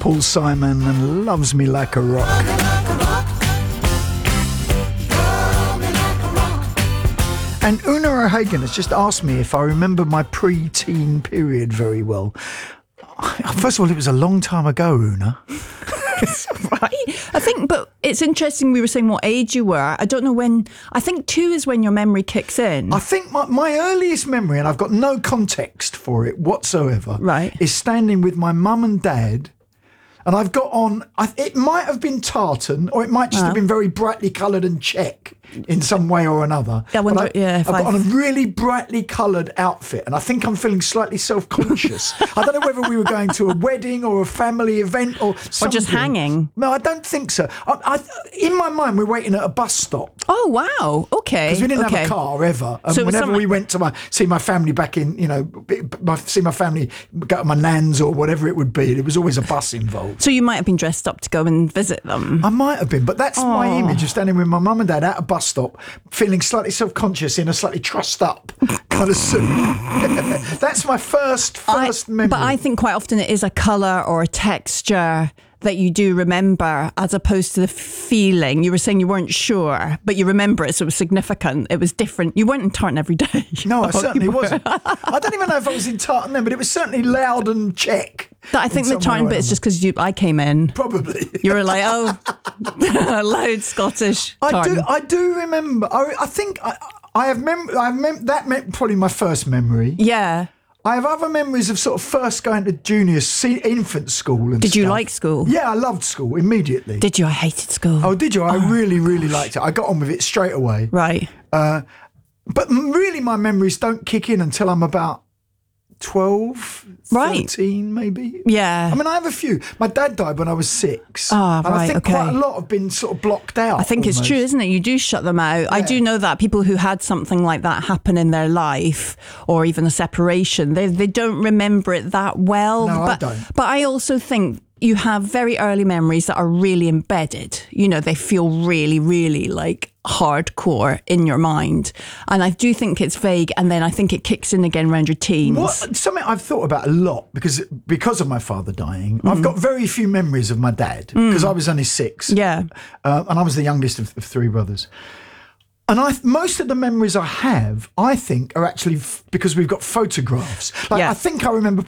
Paul Simon and Loves Me Like a Rock. And Una O'Hagan has just asked me if I remember my pre-teen period very well. First of all, it was a long time ago, Una. Right. I think, but it's interesting we were saying what age you were. I don't know when. I think 2 is when your memory kicks in. I think my earliest memory, and I've got no context for it whatsoever, right, is standing with my mum and dad. And I've got on, it might have been tartan, or it might just have been very brightly coloured and check in some way or another. I wonder, I've got on a really brightly coloured outfit, and I think I'm feeling slightly self-conscious. I don't know whether we were going to a wedding or a family event or something. Or just hanging. No, I don't think so. In my mind, we're waiting at a bus stop. Oh, wow. Okay. Because we didn't have a car ever. And so whenever we went to see my family back in, see my family, go to my nan's or whatever it would be, there was always a bus involved. So you might have been dressed up to go and visit them. I might have been, but that's my image of standing with my mum and dad at a bus stop, feeling slightly self-conscious in a slightly trussed up kind of suit. That's my first memory. But I think quite often it is a colour or a texture that you do remember, as opposed to the feeling. You were saying you weren't sure, but you remember it, so it was significant. It was different. You weren't in tartan every day. No, I certainly wasn't. I don't even know if I was in tartan then, but it was certainly loud and check. I think the tartan bit is just because I came in. Probably. You were like, loud Scottish tartan. I do remember. I think I have that meant probably my first memory. Yeah. I have other memories of sort of first going to infant school and Did you like school? Yeah, I loved school immediately. Did you? I hated school. Oh, did you? I really, really liked it. I got on with it straight away. Right. But really my memories don't kick in until I'm about 12, 13 maybe. Yeah. I mean, I have a few. My dad died when I was 6. And I think quite a lot have been sort of blocked out. I think it's true, isn't it? You do shut them out. Yeah. I do know that people who had something like that happen in their life, or even a separation, they don't remember it that well. No, I don't. But I also think you have very early memories that are really embedded. They feel really, really like hardcore in your mind, and I do think it's vague, and then I think it kicks in again around your teens. Something I've thought about a lot because of my father dying. I've got very few memories of my dad because I was only 6. Yeah, and I was the youngest of 3 brothers. And most of the memories I have, I think, are actually because we've got photographs. I think I remember